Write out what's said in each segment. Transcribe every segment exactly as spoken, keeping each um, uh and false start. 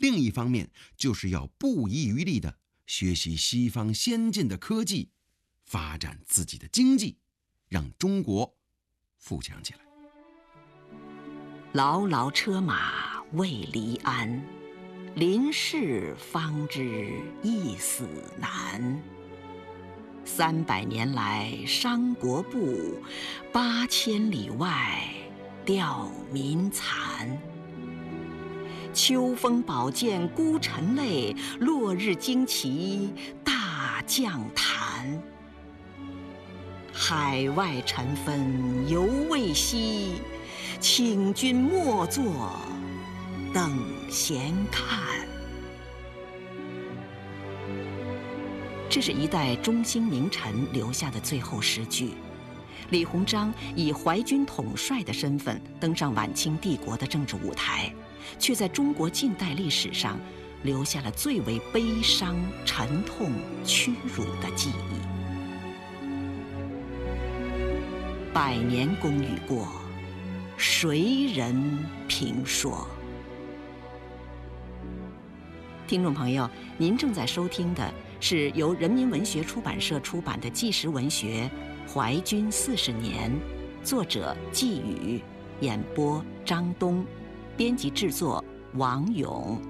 另一方面就是要不遗余力地学习西方先进的科技，发展自己的经济，让中国富强起来。 牢牢车马未离鞍，临事方知一死难。三百年来商国步，八千里外吊民残。秋风宝剑孤臣泪，落日旌旗大将坛。海外尘纷犹未息，请君莫作等闲看。这是一代中兴名臣留下的最后诗句。李鸿章以淮军统帅的身份登上晚清帝国的政治舞台，却在中国近代历史上留下了最为悲伤、沉痛、屈辱的记忆。百年功与过，谁人评说？听众朋友，您正在收听的是由人民文学出版社出版的纪实文学《淮军四十年》，作者季宇，演播张东，编辑制作王勇。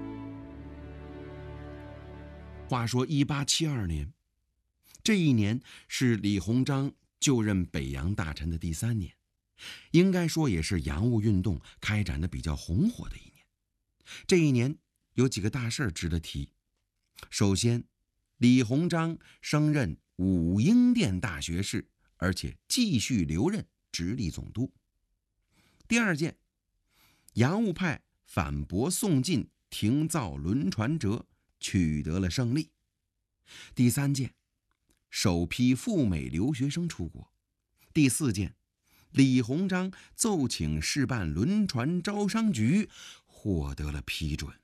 话说一八七二年，这一年是李鸿章就任北洋大臣的第三年，应该说也是洋务运动开展的比较红火的一年。这一年有几个大事值得提。首先，李鸿章升任武英殿大学士，而且继续留任直隶总督。第二件，洋务派反驳宋晋停造轮船辙，取得了胜利。第三件，首批赴美留学生出国。第四件，李鸿章奏请试办轮船招商局，获得了批准。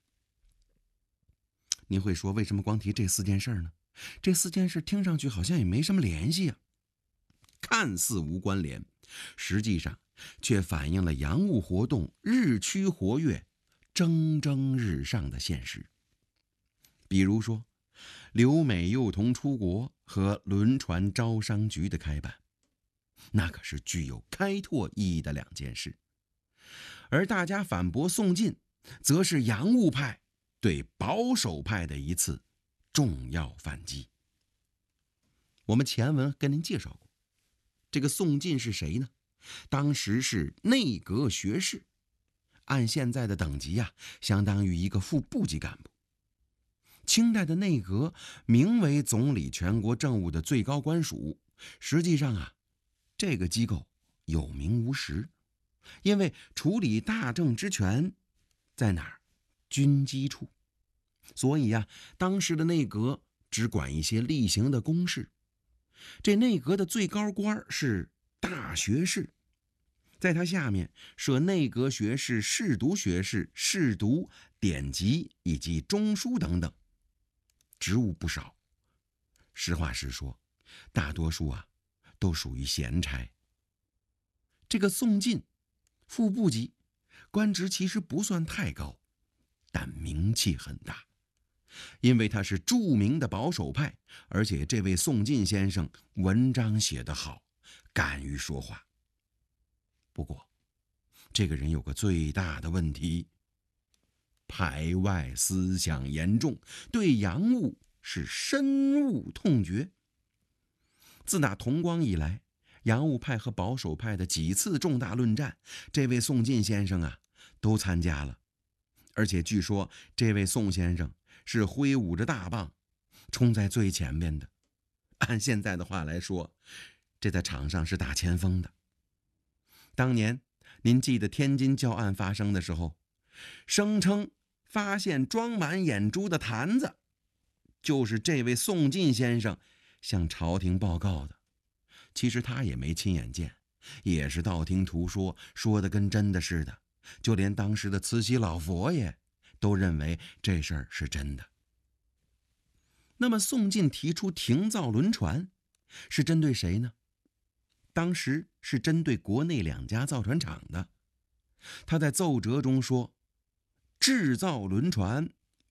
您会说，为什么光提这四件事呢？这四件事听上去好像也没什么联系啊。看似无关联，实际上却反映了洋务活动日趋活跃、蒸蒸日上的现实。比如说，留美幼童出国和轮船招商局的开办，那可是具有开拓意义的两件事。而大家反驳宋晋，则是洋务派对保守派的一次重要反击。我们前文跟您介绍过，这个宋晋是谁呢？当时是内阁学士，按现在的等级啊，相当于一个副部级干部。清代的内阁名为总理全国政务的最高官署，实际上啊，这个机构有名无实，因为处理大政之权在哪儿？军机处。所以啊，当时的内阁只管一些例行的公事。这内阁的最高官是大学士，在他下面设内阁学士、侍读学士、侍读、典籍以及中书等等，职务不少。实话实说，大多数啊都属于闲差。这个宋晋副部级，官职其实不算太高，但名气很大。因为他是著名的保守派，而且这位宋晋先生文章写得好，敢于说话。不过这个人有个最大的问题，排外思想严重，对洋务是深恶痛绝。自打同光以来，洋务派和保守派的几次重大论战，这位宋晋先生啊都参加了。而且据说这位宋先生是挥舞着大棒冲在最前面的，按现在的话来说，这在场上是打前锋的。当年您记得天津教案发生的时候，声称发现装满眼珠的坛子，就是这位宋晋先生向朝廷报告的。其实他也没亲眼见，也是道听途说，说的跟真的似的，就连当时的慈禧老佛爷都认为这事儿是真的。那么宋晋提出停造轮船是针对谁呢？当时是针对国内两家造船厂的。他在奏折中说，制造轮船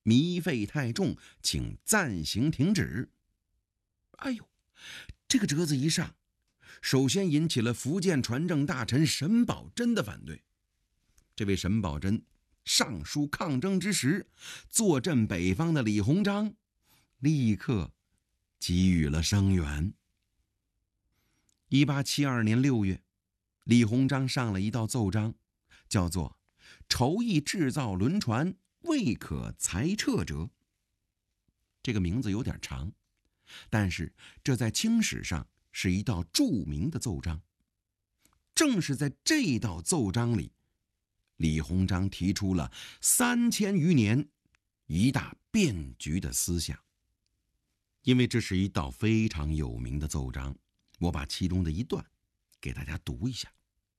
糜费太重，请暂行停止。哎呦，这个折子一上，首先引起了福建传政大臣沈葆桢的反对。这位沈葆桢上书抗争之时，坐镇北方的李鸿章立刻给予了声援。一八七二年六月，李鸿章上了一道奏章，叫做筹议制造轮船，未可裁撤者。这个名字有点长，但是这在清史上是一道著名的奏章。正是在这道奏章里，李鸿章提出了三千余年一大变局的思想。因为这是一道非常有名的奏章，我把其中的一段给大家读一下。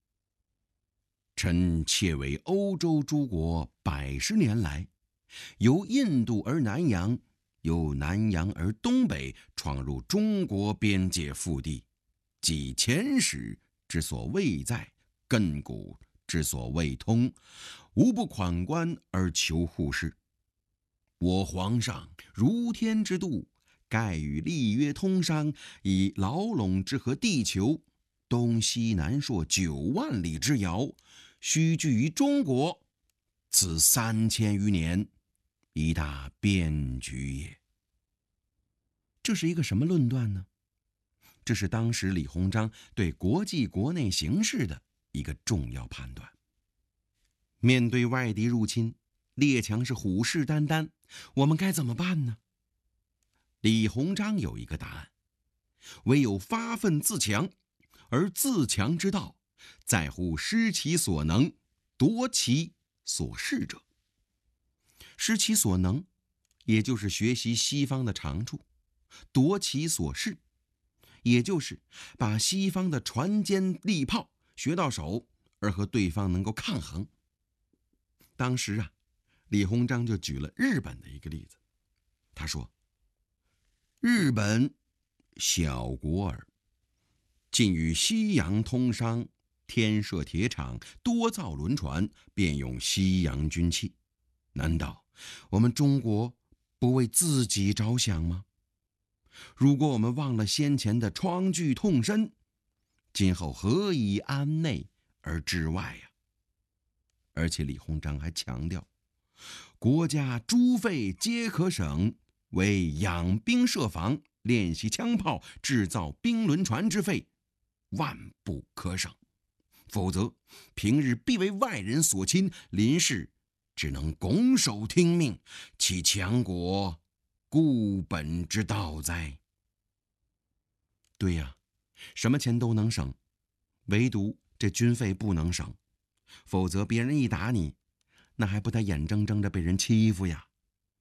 臣窃为欧洲诸国百十年来，由印度而南洋，由南洋而东北，闯入中国边界腹地，即前史之所未在，亘古之所未通，无不款官而求护士。我皇上如天之度，盖与立约通商，以牢笼之和地球，东西南朔九万里之遥，须居于中国，此三千余年，一大变局也。这是一个什么论断呢？这是当时李鸿章对国际国内形势的一个重要判断。面对外敌入侵，列强是虎视眈眈，我们该怎么办呢？李鸿章有一个答案：唯有发愤自强，而自强之道，在乎失其所能，夺其所适者。失其所能，也就是学习西方的长处；夺其所适，也就是把西方的船坚利炮学到手，而和对方能够抗衡。当时啊，李鸿章就举了日本的一个例子，他说：日本小国耳，近与西洋通商，添设铁厂，多造轮船，便用西洋军器。难道我们中国不为自己着想吗？如果我们忘了先前的疮疽痛身，今后何以安内而治外呀？而且李鸿章还强调，国家诸费皆可省，为养兵设防、练习枪炮、制造兵轮船之费，万不可省。否则，平日必为外人所侵，临事只能拱手听命，其强国固本之道哉？对呀，什么钱都能省，唯独这军费不能省，否则别人一打你，那还不得眼睁睁着被人欺负呀？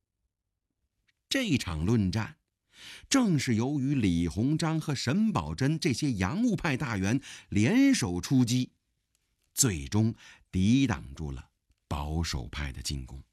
这场论战，正是由于李鸿章和沈葆桢这些洋务派大员联手出击，最终抵挡住了保守派的进攻。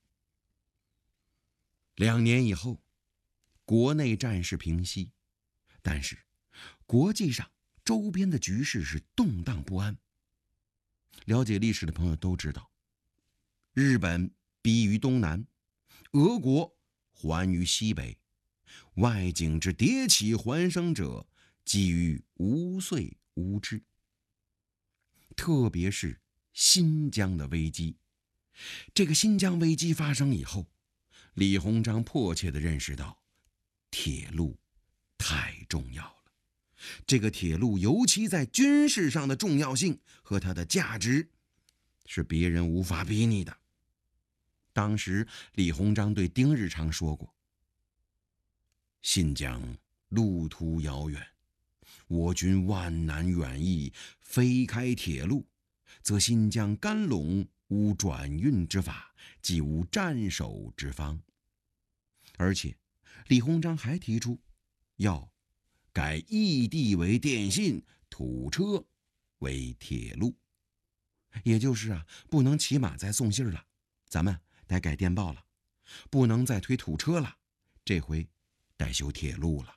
两年以后，国内战事平息，但是国际上周边的局势是动荡不安。了解历史的朋友都知道，日本逼于东南，俄国还于西北，外景之迭起还生者，基于无遂无知。特别是新疆的危机，这个新疆危机发生以后，李鸿章迫切地认识到，铁路太重要了。这个铁路尤其在军事上的重要性和它的价值，是别人无法比拟的。当时李鸿章对丁日昌说过，新疆路途遥远，我军万难远役，非开铁路，则新疆甘陇无转运之法，即无战守之方。而且李鸿章还提出要改驿地为电信，土车为铁路，也就是啊，不能骑马再送信了，咱们得改电报了，不能再推土车了，这回得修铁路了。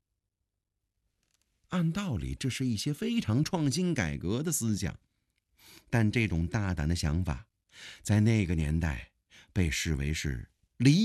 按道理，这是一些非常创新改革的思想，但这种大胆的想法，在那个年代被视为是离